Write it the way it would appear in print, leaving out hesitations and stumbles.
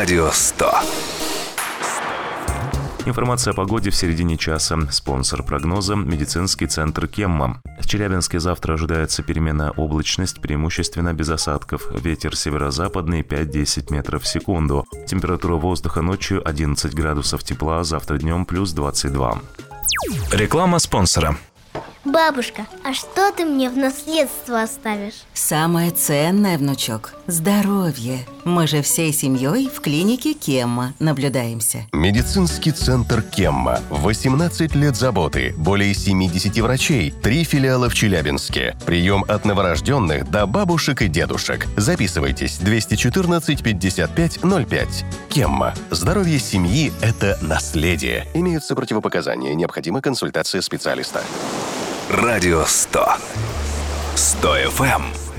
Радио 100. Информация о погоде в середине часа. Спонсор прогноза – медицинский центр Кемма. В Челябинске завтра ожидается переменная облачность, преимущественно без осадков. Ветер северо-западный 5-10 метров в секунду. Температура воздуха ночью 11 градусов тепла, завтра днем плюс 22. Реклама спонсора. Бабушка, а что ты мне в наследство оставишь? Самое ценное, внучок – здоровье. Мы же всей семьей в клинике Кемма наблюдаемся. Медицинский центр Кемма. 18 лет заботы, более 70 врачей, 3 филиала в Челябинске. Прием от новорожденных до бабушек и дедушек. Записывайтесь 214 55 05. Кемма. Здоровье семьи – это наследие. Имеются противопоказания, необходима консультация специалиста. Радио 100. 100 FM.